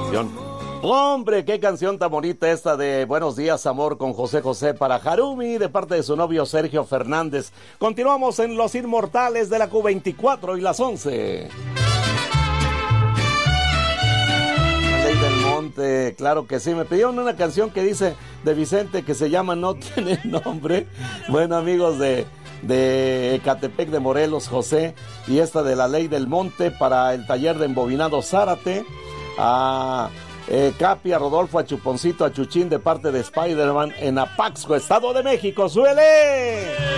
canción. Hombre, qué canción tan bonita esta de Buenos Días, Amor con José José para Harumi de parte de su novio Sergio Fernández. Continuamos en Los Inmortales de la Q24 y las 11. La Ley del Monte, claro que sí. Me pidieron una canción que dice de Vicente que se llama No Tiene Nombre. Bueno, amigos de Ecatepec de Morelos, José, y esta de La Ley del Monte para el taller de embobinado Zárate. Capi, a Rodolfo, a Chuponcito, a Chuchín de parte de Spider-Man en Apaxco, Estado de México. ¡Suele!